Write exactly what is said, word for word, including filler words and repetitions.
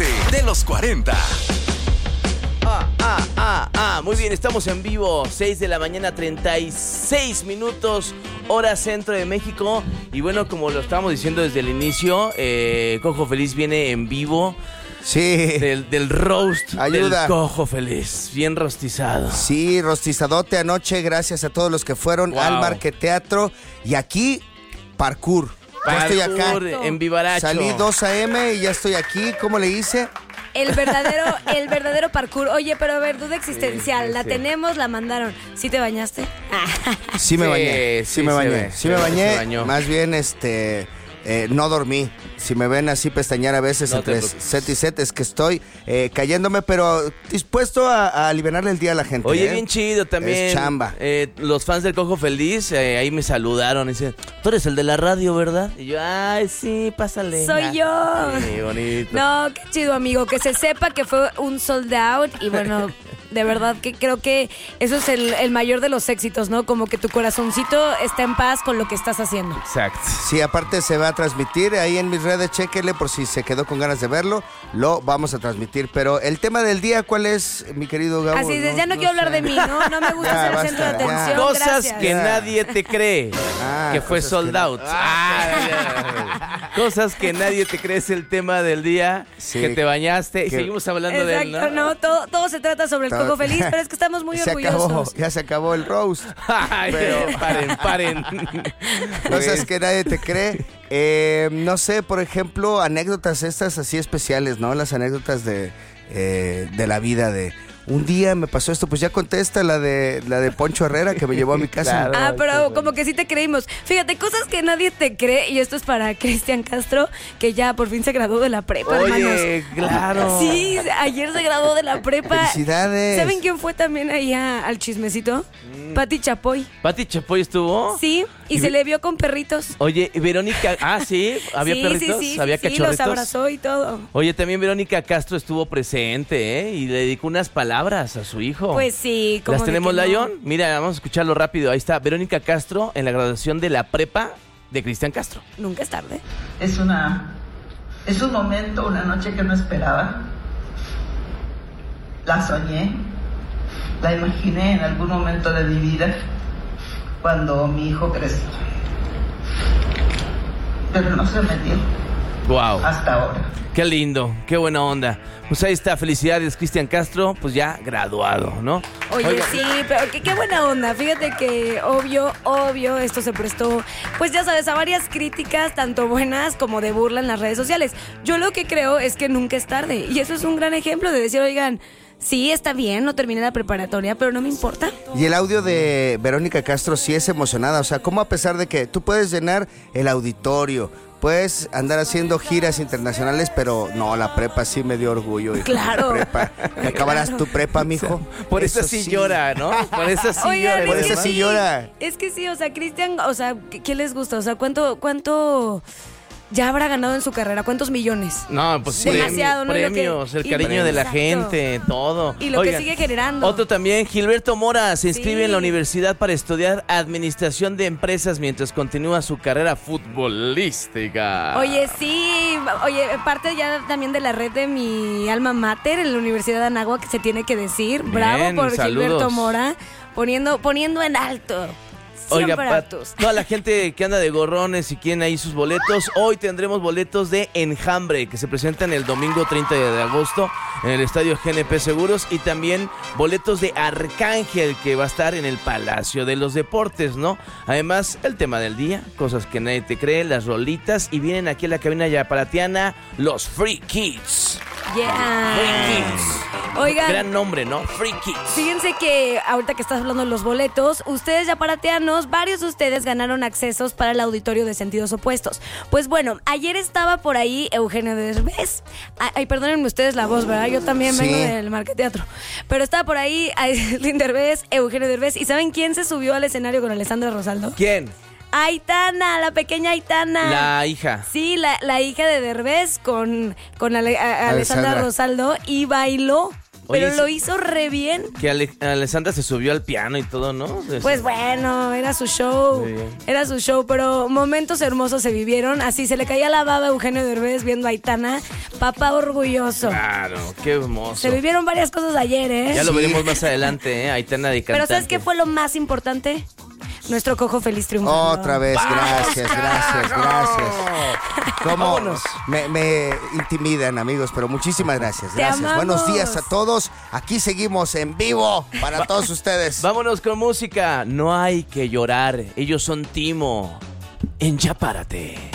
Parte de los cuarenta. Ah, ah, ah, ah, muy bien, estamos en vivo, seis de la mañana, treinta y seis minutos, hora centro de México. Y bueno, como lo estábamos diciendo desde el inicio, eh, Cojo Feliz viene en vivo. Sí. Del, del roast Ayuda. del Cojo Feliz, bien rostizado. Sí, rostizadote anoche, gracias a todos los que fueron Wow. al Marqueteatro. Y aquí, parkour. Ya estoy acá. Parkour en Vivaracho. Salí dos a eme y ya estoy aquí. ¿Cómo le hice? El verdadero, el verdadero parkour. Oye, pero a ver, duda existencial. Sí, la sí. tenemos, la mandaron. ¿Sí te bañaste? Sí me Sí, bañé, sí, sí me se bañé, ve, sí se me ve que bañé, se bañó. más bien este, eh, no dormí. Si me ven así pestañear a veces No entre te preocupes. set y set es que estoy eh, cayéndome, pero dispuesto a, a aliviarle el día a la gente. Oye, ¿eh? bien chido también. Es chamba. Eh, los fans del Cojo Feliz, eh, ahí me saludaron y dicen, tú eres el de la radio, ¿verdad? Y yo, ay, sí, pásale. Soy Ah, yo. Sí, bonito. No, qué chido, amigo. Que se sepa que fue un sold out. Y bueno, de verdad que creo que eso es el, el mayor de los éxitos, ¿no? Como que tu corazoncito está en paz con lo que estás haciendo. Exacto. Sí, aparte se va a transmitir ahí en mis redes, chéquele por si se quedó con ganas de verlo, lo vamos a transmitir. Pero el tema del día, ¿cuál es, mi querido Gabo? Así es, ya no, quiero hablar sé. de mí, ¿no? No me gusta Ya, ser el centro de basta, ya. atención. Cosas Gracias. que Ya. nadie te cree. Ah, que fue cosas sold que- out. Ah, ya. Cosas que nadie te cree es el tema del día. Sí. Que te bañaste. Y Que- seguimos hablando de él, Exacto, ¿no? no, todo, todo se trata sobre el Todo- Cojo Feliz, pero es que estamos muy se acabó, orgullosos. ya se acabó el roast. Ay, Pero- paren, paren. Cosas que nadie te cree. Eh, no sé, por ejemplo, anécdotas estas así especiales, ¿no? Las anécdotas de, eh, de la vida de... Un día me pasó esto, pues ya contesta la de la de Poncho Herrera que me llevó a mi casa. Claro. Ah, Ay, qué pero bueno. como que sí te creímos. Fíjate, cosas que nadie te cree, y esto es para Cristian Castro, que ya por fin se graduó de la prepa, hermanos. Oye, claro. Sí, ayer se graduó de la prepa. Felicidades. ¿Saben quién fue también ahí a- al chismecito? Mm. Pati Chapoy. ¿Pati Chapoy estuvo? Sí, y Y se vi- le vio con perritos. Oye, Verónica... Ah, ¿sí? ¿Había sí, perritos? Sí, sí, ¿Había sí, cachorritos? los abrazó y todo. Oye, también Verónica Castro estuvo presente, ¿eh? Y le dedicó unas palabras a su hijo. Pues sí, como ¿Las de tenemos, que no. Lion? Mira, vamos a escucharlo rápido. Ahí está Verónica Castro en la graduación de la prepa de Cristian Castro. Nunca es tarde. Es una, es un momento, una noche que no esperaba. La soñé, la imaginé en algún momento de mi vida cuando mi hijo creció. Pero no se me dio Wow. hasta ahora. Qué lindo, qué buena onda. Pues ahí está, felicidades Cristian Castro, pues ya graduado, ¿no? Oye, Oiga, sí, pero qué, qué buena onda. Fíjate que obvio, obvio, esto se prestó, pues ya sabes, a varias críticas, tanto buenas como de burla en las redes sociales. Yo lo que creo es que nunca es tarde. Y eso es un gran ejemplo de decir, oigan, sí, está bien, no terminé la preparatoria, pero no me importa. Y el audio de Verónica Castro sí es emocionada. O sea, como a pesar de que tú puedes llenar el auditorio, puedes andar haciendo giras internacionales, pero no, la prepa sí me dio orgullo. hijo. Claro. La prepa. ¿Que acabarás tu prepa, mijo? por eso, sí, llora, ¿no? Por eso sí Oigan, llora. por es eso que sí llora. Es que sí, o sea, Cristian, o sea, ¿qué, qué les gusta? O sea, ¿cuánto, cuánto ya habrá ganado en su carrera? ¿Cuántos millones? No, pues Demasiado, ¿no? Lo que- premios, el y- cariño de la Exacto. gente, todo. Y lo Oigan, que sigue generando. Otro también, Gilberto Mora se inscribe Sí. en la universidad para estudiar administración de empresas mientras continúa su carrera futbolística. Oye, sí, oye, parte ya también de la red de mi alma mater en la Universidad de Anáhuac, que se tiene que decir. Bien, Bravo por saludos. Gilberto Mora, poniendo, poniendo en alto. Oiga, Siempre pa- altos. toda la gente que anda de gorrones y quieren ahí sus boletos, hoy tendremos boletos de Enjambre que se presentan el domingo treinta de agosto en el estadio G N P Seguros, y también boletos de Arcángel que va a estar en el Palacio de los Deportes, ¿no? Además, el tema del día, cosas que nadie te cree, las rolitas, y vienen aquí en la cabina yaparatiana los Free Kids. Yeah. Free Kids. Oigan, Gran nombre, ¿no? Free Kids. fíjense que ahorita que estás hablando de los boletos, ustedes yaparateanos, varios de ustedes ganaron accesos para el auditorio de Sentidos Opuestos. Pues bueno, ayer estaba por ahí Eugenio Derbez. Ay, ay, perdónenme ustedes la voz, ¿verdad? Yo también Sí. vengo del Marqueteatro. Pero estaba por ahí Aislinn Derbez, Eugenio Derbez. ¿Y saben quién se subió al escenario con Alessandra Rosaldo? ¿Quién? Aitana, la pequeña Aitana. La hija. Sí, la, la hija de Derbez con, con Ale- a- a- Alessandra Alessandra. Rosaldo, y bailó. Pero Oye, lo sí, hizo re bien. que Ale- Alessandra se subió al piano y todo, ¿no? Pues bueno, era su show, Muy bien. era su show, pero momentos hermosos se vivieron. Así se le caía la baba a Eugenio Derbez viendo a Aitana, papá orgulloso. Claro, qué hermoso. Se vivieron varias cosas ayer, ¿eh? Ya lo Sí. veremos más adelante, ¿eh? Aitana de cantante. Pero ¿sabes qué fue lo más importante? Nuestro cojo feliz triunfando. Otra vez, gracias, gracias, gracias. ¿Cómo Vámonos. me, me intimidan, amigos? Pero muchísimas gracias, Te gracias. amamos. Buenos días a todos. Aquí seguimos en vivo para todos ustedes. Vámonos con música. No hay que llorar. Ellos son Timo. En Ya Párate.